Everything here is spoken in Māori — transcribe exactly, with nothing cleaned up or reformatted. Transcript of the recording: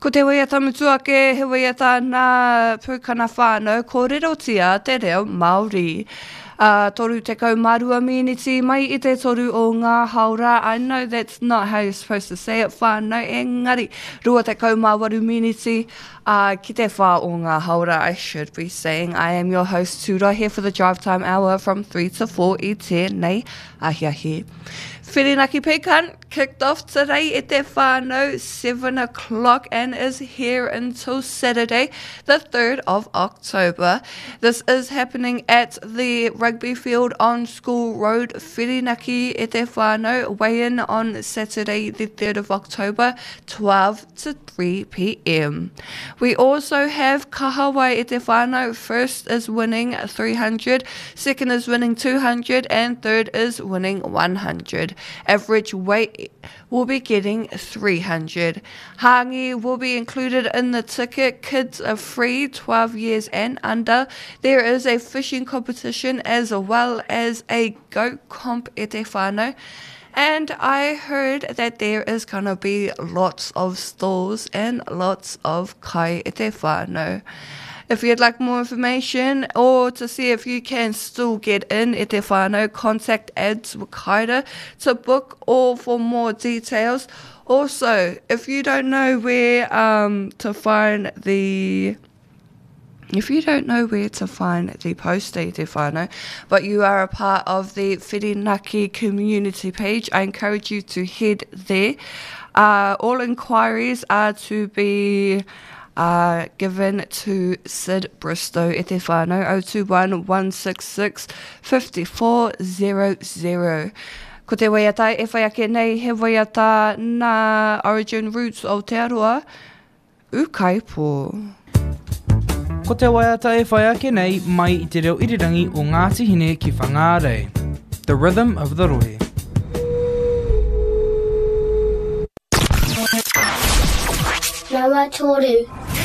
Ko te wea tamutuake, he wea tā nā pūkana whānau, ko rerotia te reo Māori. Uh, toru te kaumarua miniti mai I te toru o ngā haura. I know that's not how you're supposed to say it, whānau, engari. Rua te kaumawaru miniti uh, ki te whā o ngā haura, I should be saying. I am your host, Tura, here for the Drive Time Hour from three to four I tēnei ahi ahi. Whirinaki Pekan kicked off today at the whānau, seven o'clock, and is here until Saturday, the third of October. This is happening at the rugby field on School Road, Whirinaki at the whānau, weigh-in on Saturday, the third of October, twelve to three p.m. We also have Kahawai at the whānau. First is winning three hundred, second is winning two hundred, and third is winning one hundred. Average weight will be getting three hundred. Hangi will be included in the ticket. Kids are free, twelve years and under. There is a fishing competition as well as a goat comp e te whānau. And I heard that there is going to be lots of stalls and lots of kai e te whānau. If you'd like more information or to see if you can still get in e te whānau, contact Ads Wakaira to book or for more details. Also, if you don't know where um, to find the... If you don't know where to find the post e te whānau, but you are a part of the Whirinaki community page, I encourage you to head there. Uh, all inquiries are to be... Uh, given to Sid Bristow e te whānau, oh two one, one six six, five four zero zero. Ko te waiata e whai ake nei, he waiata nā origin roots o te aroa, ukai pō. Ko te waiata e whai ake nei, mai I te reo irirangi o Ngāti Hine ki Whangārei. The Rhythm of the Rohe. Rawa Toru.